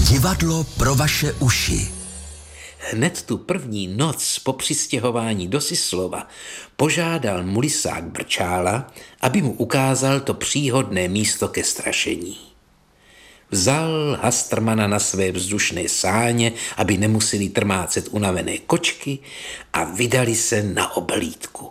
Divadlo pro vaše uši. Hned tu první noc po přistěhování do Syslova požádal mulisák Brčála, aby mu ukázal to příhodné místo ke strašení. Vzal Hastrmana na své vzdušné sáně, aby nemuseli trmácet unavené kočky, a vydali se na oblídku.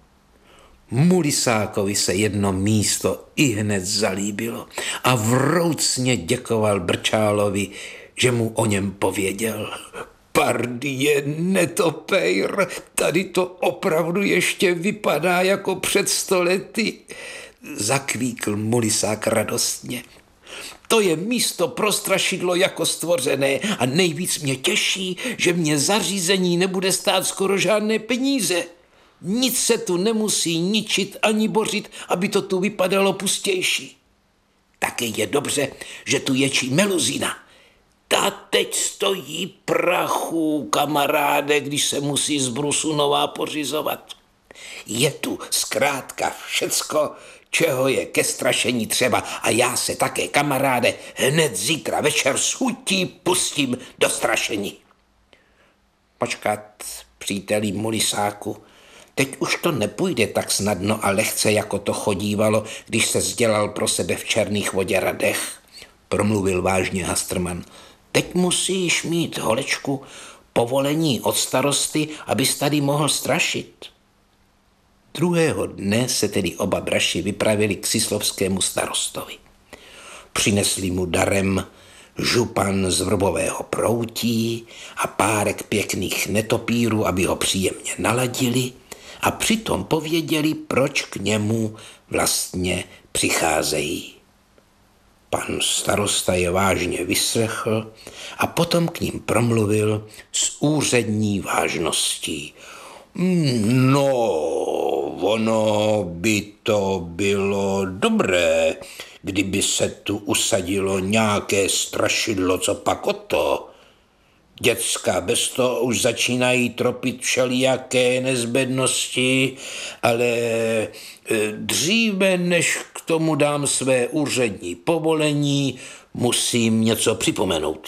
Mulisákovi se jedno místo ihned zalíbilo a vroucně děkoval Brčálovi, že mu o něm pověděl. Pardie, netopejr, tady to opravdu ještě vypadá jako před 100 lety, zakvíkl mulisák radostně. To je místo pro strašidlo jako stvořené a nejvíc mě těší, že mě zařízení nebude stát skoro žádné peníze. Nic se tu nemusí ničit ani bořit, aby to tu vypadalo pustější. Také je dobře, že tu ječí meluzína. Ta teď stojí prachu, kamaráde, když se musí z brusu nová pořizovat. Je tu zkrátka všecko, čeho je ke strašení třeba, a já se také, kamaráde, hned zítra večer s chutí pustím do strašení. Počkat, příteli mulisáku, teď už to nepůjde tak snadno a lehce, jako to chodívalo, když se dělal pro sebe v černých voděradech, promluvil vážně Hastrman. Teď musíš mít, holečku, povolení od starosty, abys tady mohl strašit. Druhého dne se tedy oba braši vypravili k syslovskému starostovi. Přinesli mu darem župan z vrbového proutí a párek pěkných netopírů, aby ho příjemně naladili, a přitom pověděli, proč k němu vlastně přicházejí. Pan starosta je vážně vyslechl a potom k ním promluvil s úřední vážností. No, ono by to bylo dobré, kdyby se tu usadilo nějaké strašidlo, co pak o to. Děcka bez toho už začínají tropit všelijaké nezbednosti, ale dříve, než k tomu dám své úřední povolení, musím něco připomenout.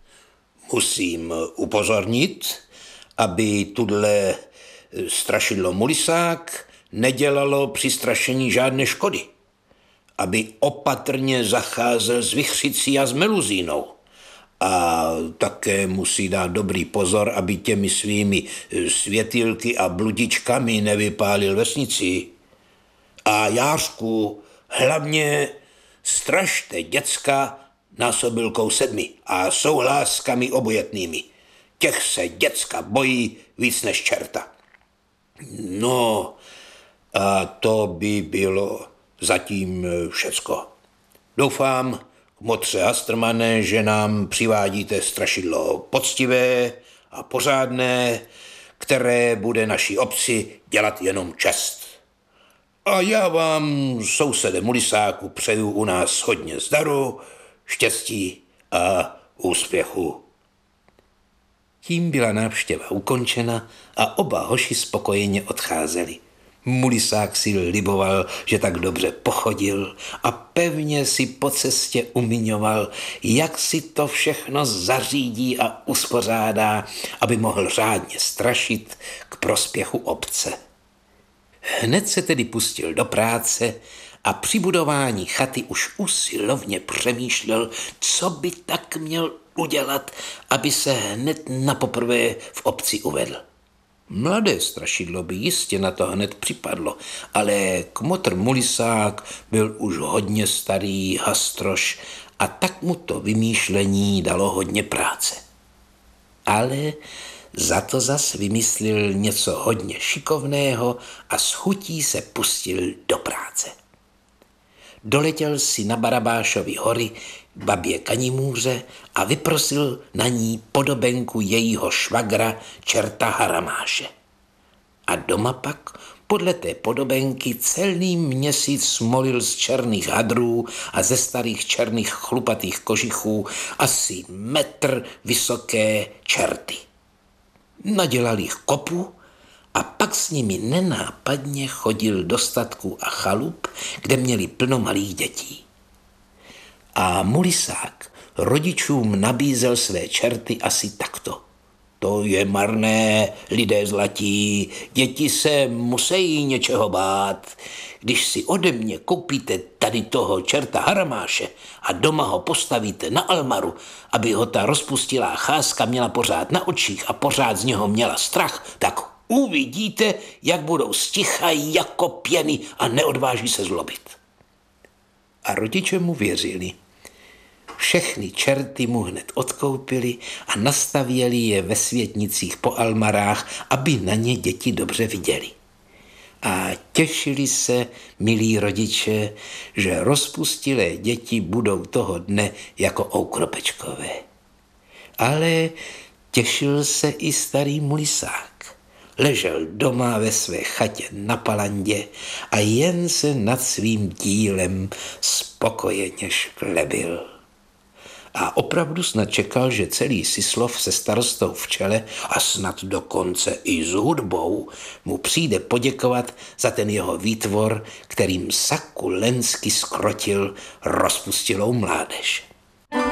Musím upozornit, aby tudle strašidlo mulisák nedělalo při strašení žádné škody, aby opatrně zacházel s vichřicí a s meluzínou. A také musí dát dobrý pozor, aby těmi svými světýlky a bludičkami nevypálil vesnici. A Jářku, hlavně strašte děcka násobilkou 7 a souhláskami obojetnými. Těch se děcka bojí víc než čerta. No, a to by bylo zatím všecko. Doufám, motře Hastrmane, že nám přivádíte strašidlo poctivé a pořádné, které bude naší obci dělat jenom čest. A já vám, sousede mulisáku, přeju u nás hodně zdaru, štěstí a úspěchu. Tím byla návštěva ukončena a oba hoši spokojeně odcházeli. Mulisák si liboval, že tak dobře pochodil, a pevně si po cestě umiňoval, jak si to všechno zařídí a uspořádá, aby mohl řádně strašit k prospěchu obce. Hned se tedy pustil do práce a při budování chaty už usilovně přemýšlel, co by tak měl udělat, aby se hned napoprvé v obci uvedl. Mladé strašidlo by jistě na to hned připadlo, ale kmotr mulisák byl už hodně starý hastroš a tak mu to vymýšlení dalo hodně práce. Ale za to zas vymyslel něco hodně šikovného a s chutí se pustil do práce. Doletěl si na Barabášovy hory k babě Kanimůře a vyprosil na ní podobenku jejího švagra čerta Haramáše. A doma pak podle té podobenky celý měsíc smolil z černých hadrů a ze starých černých chlupatých kožichů asi metr vysoké čerty. Nadělal jich kopu a pak s nimi nenápadně chodil do statků a chalup, kde měli plno malých dětí. A mulisák rodičům nabízel své čerty asi takto. To je marné, lidé zlatí, děti se musí něčeho bát. Když si ode mě koupíte tady toho čerta Haramáše a doma ho postavíte na almaru, aby ho ta rozpustilá cháska měla pořád na očích a pořád z něho měla strach, tak uvidíte, jak budou sticha jako pěny a neodváží se zlobit. A rodiče mu věřili. Všechny čerty mu hned odkoupili a nastavěli je ve světnicích po almarách, aby na ně děti dobře viděli. A těšili se, milí rodiče, že rozpustilé děti budou toho dne jako oukropečkové. Ale těšil se i starý mulisák. Ležel doma ve své chatě na palandě a jen se nad svým dílem spokojeně šklebil. A opravdu snad čekal, že celý Syslov se starostou v čele a snad dokonce i s hudbou mu přijde poděkovat za ten jeho výtvor, kterým sakulensky skrotil rozpustilou mládež.